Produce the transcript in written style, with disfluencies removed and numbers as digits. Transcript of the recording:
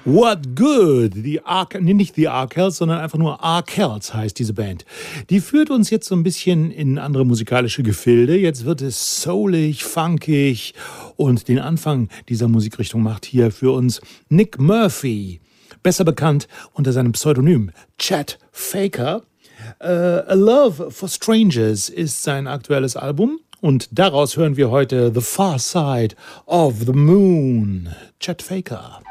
What Good? Nicht The Arkells, sondern einfach nur Arkells heißt diese Band. Die führt uns jetzt so ein bisschen in andere musikalische Gefilde. Jetzt wird es soulig, funkig und den Anfang dieser Musikrichtung macht hier für uns Nick Murphy, besser bekannt unter seinem Pseudonym Chet Faker. A Love for Strangers ist sein aktuelles Album und daraus hören wir heute The Far Side of the Moon. Chet Faker.